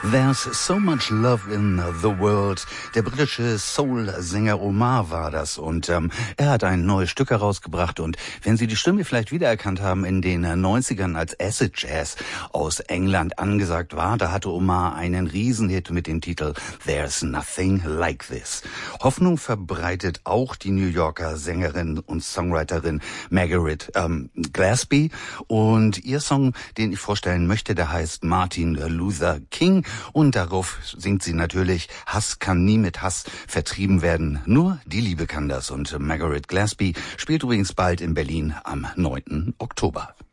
There's so much love in the world. Der britische Soul-Sänger Omar war das und er hat ein neues Stück herausgebracht und wenn Sie die Stimme vielleicht wiedererkannt haben, in den 90ern als Acid Jazz aus England angesagt war, da hatte Omar einen Riesenhit mit dem Titel There's Nothing Like This. Hoffnung verbreitet auch die New Yorker Sängerin und Songwriterin Margaret Gillespie und ihr Song, den ich vorstellen möchte, der heißt Martin Luther King. Und darauf singt sie natürlich, Hass kann nie mit Hass vertrieben werden, nur die Liebe kann das. Und Margaret Gillespie spielt übrigens bald in Berlin am 9. Oktober.